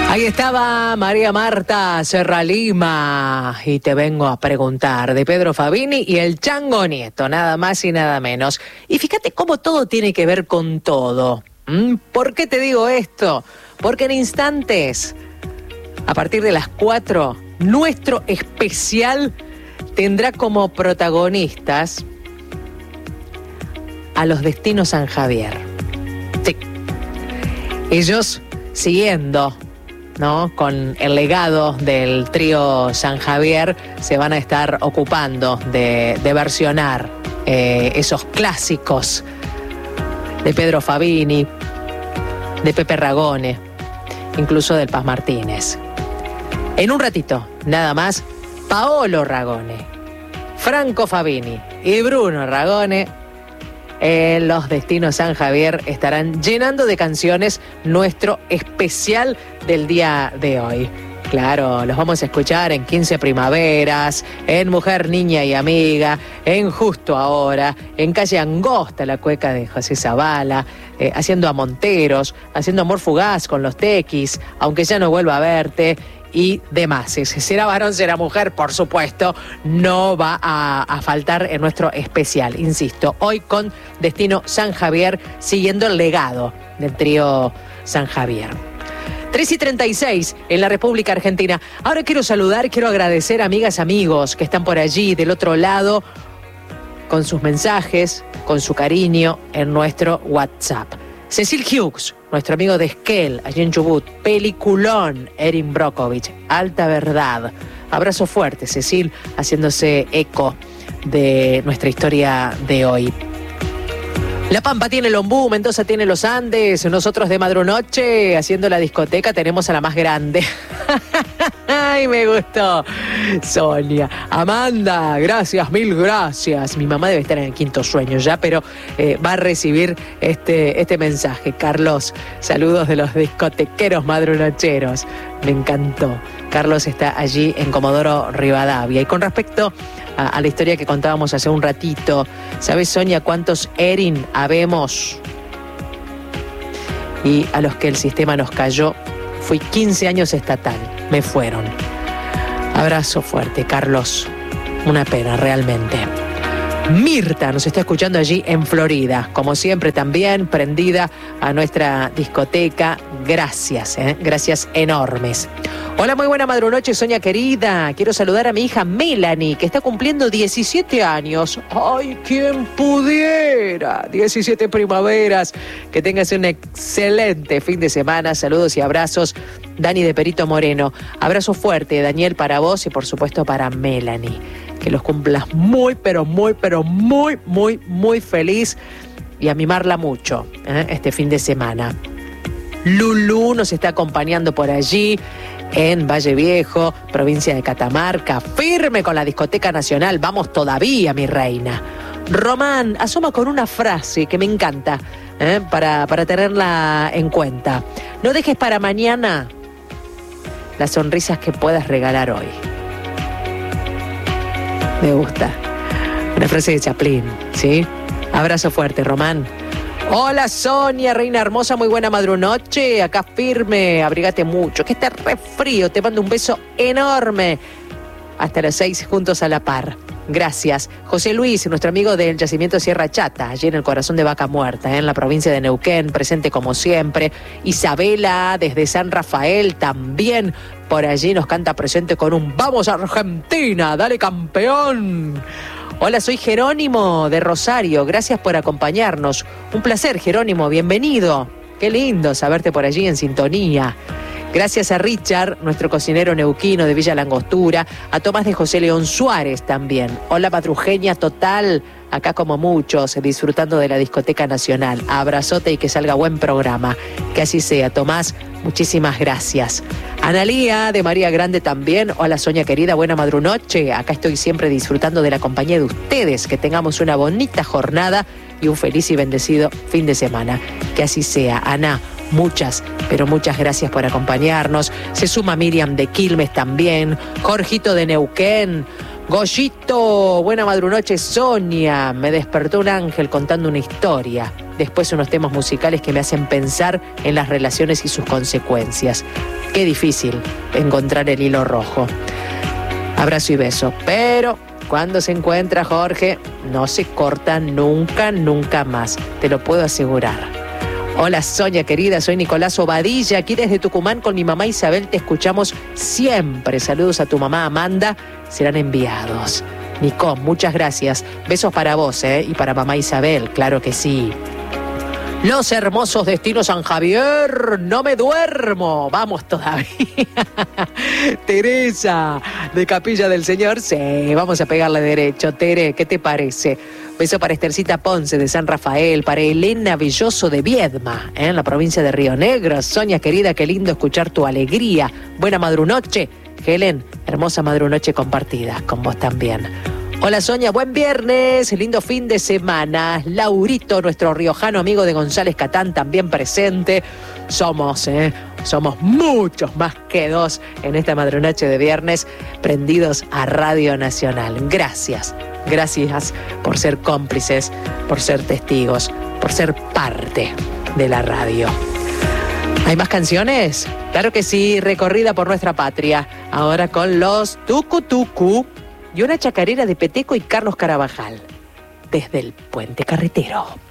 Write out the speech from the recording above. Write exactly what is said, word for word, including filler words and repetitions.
Ahí estaba María Marta Serralima y te vengo a preguntar de Pedro Fabini y el Chango Nieto, nada más y nada menos. Y fíjate cómo todo tiene que ver con todo. ¿Mm? ¿Por qué te digo esto? Porque en instantes, a partir de las cuatro, nuestro especial tendrá como protagonistas a los Destinos San Javier. Sí. Ellos siguiendo, ¿no?, con el legado del trío San Javier, se van a estar ocupando de, de versionar eh, esos clásicos de Pedro Fabini, de Pepe Ragone, incluso del Paz Martínez. En un ratito, nada más, Paolo Ragone, Franco Fabini y Bruno Ragone, en los Destinos San Javier, estarán llenando de canciones nuestro especial del día de hoy. Claro, los vamos a escuchar en quince primaveras, en Mujer, Niña y Amiga, en Justo Ahora, en Calle Angosta, la cueca de José Zavala, eh, haciendo a Monteros, haciendo Amor Fugaz con los Tequis, Aunque ya no vuelva a verte, y demás. Si será varón, será mujer, por supuesto, no va a, a faltar en nuestro especial. Insisto, hoy con Destino San Javier, siguiendo el legado del trío San Javier. tres y treinta y seis en la República Argentina. Ahora quiero saludar, quiero agradecer a amigas, amigos que están por allí del otro lado con sus mensajes, con su cariño en nuestro WhatsApp. Cecil Hughes, nuestro amigo de Esquel, allí en Chubut. Peliculón, Erin Brockovich, Alta Verdad. Abrazo fuerte, Cecil, haciéndose eco de nuestra historia de hoy. La Pampa tiene el Ombú, Mendoza tiene los Andes, nosotros de Madrunoche, haciendo la discoteca, tenemos a la más grande. ¡Ay, me gustó! Sonia, Amanda, gracias, mil gracias. Mi mamá debe estar en el quinto sueño ya, pero eh, va a recibir este, este mensaje. Carlos, saludos de los discotequeros madrunocheros. Me encantó. Carlos está allí en Comodoro Rivadavia. Y con respecto a, a la historia que contábamos hace un ratito, ¿sabes, Sonia, cuántos Erin habemos? Y a los que el sistema nos cayó, fui quince años estatal, me fueron. Abrazo fuerte, Carlos. Una pena, realmente. Mirta nos está escuchando allí en Florida, como siempre también prendida a nuestra discoteca. Gracias, ¿eh? Gracias enormes. Hola, muy buena madrunoche, Sonia querida. Quiero saludar a mi hija Melanie, que está cumpliendo diecisiete años. ¡Ay, quién pudiera! diecisiete primaveras. Que tengas un excelente fin de semana. Saludos y abrazos. Dani de Perito Moreno. Abrazo fuerte, Daniel, para vos y por supuesto para Melanie. Que los cumplas muy, pero muy, pero muy, muy, muy feliz y a mimarla mucho, ¿eh?, este fin de semana. Lulú nos está acompañando por allí en Valle Viejo, provincia de Catamarca, firme con la Discoteca Nacional. Vamos todavía, mi reina. Román asoma con una frase que me encanta, ¿eh?, para, para tenerla en cuenta. No dejes para mañana las sonrisas que puedas regalar hoy. Me gusta. Una frase de Chaplin, ¿sí? Abrazo fuerte, Román. Hola, Sonia, reina hermosa, muy buena madrunoche. Acá firme, abrígate mucho, que está re frío. Te mando un beso enorme. Hasta las seis, juntos a la par. Gracias. José Luis, nuestro amigo del Yacimiento Sierra Chata, allí en el corazón de Vaca Muerta, ¿eh?, en la provincia de Neuquén, presente como siempre. Isabela, desde San Rafael, también por allí nos canta presente con un ¡Vamos Argentina! ¡Dale, campeón! Hola, soy Jerónimo de Rosario. Gracias por acompañarnos. Un placer, Jerónimo. Bienvenido. Qué lindo saberte por allí en sintonía. Gracias a Richard, nuestro cocinero neuquino de Villa Langostura, a Tomás de José León Suárez también. Hola, madrujeña total, acá como muchos, disfrutando de la Discoteca Nacional. Abrazote y que salga buen programa. Que así sea, Tomás, muchísimas gracias. Analía de María Grande también. Hola, Sonia querida, buena madrunoche. Acá estoy siempre disfrutando de la compañía de ustedes. Que tengamos una bonita jornada y un feliz y bendecido fin de semana. Que así sea. Ana, muchas, pero muchas gracias por acompañarnos. Se suma Miriam de Quilmes también. Jorgito de Neuquén. Goyito, buena madrunoche, Sonia. Me despertó un ángel contando una historia. Después unos temas musicales que me hacen pensar en las relaciones y sus consecuencias. Qué difícil encontrar el hilo rojo. Abrazo y beso. Pero cuando se encuentra, Jorge, no se corta nunca, nunca más. Te lo puedo asegurar. Hola Sonia querida, soy Nicolás Obadilla, aquí desde Tucumán con mi mamá Isabel, te escuchamos siempre. Saludos a tu mamá Amanda, serán enviados. Nico, muchas gracias. Besos para vos, ¿eh? Y para mamá Isabel, claro que sí. Los hermosos destinos San Javier, no me duermo. Vamos todavía. Teresa, de Capilla del Señor. Sí, vamos a pegarle derecho. Tere, ¿qué te parece? Beso para Estercita Ponce de San Rafael, para Elena Belloso de Viedma, ¿eh? En la provincia de Río Negro. Sonia querida, qué lindo escuchar tu alegría. Buena madrunoche. Helen, hermosa madrunoche compartida con vos también. Hola Sonia, buen viernes, lindo fin de semana. Laurito, nuestro riojano amigo de González Catán, también presente. Somos, ¿eh? Somos muchos más que dos en esta madrunoche de viernes, prendidos a Radio Nacional. Gracias, gracias por ser cómplices, por ser testigos, por ser parte de la radio. ¿Hay más canciones? Claro que sí, recorrida por nuestra patria. Ahora con los Tucu Tucu. Y una chacarera de Peteco y Carlos Carabajal, desde el Puente Carretero.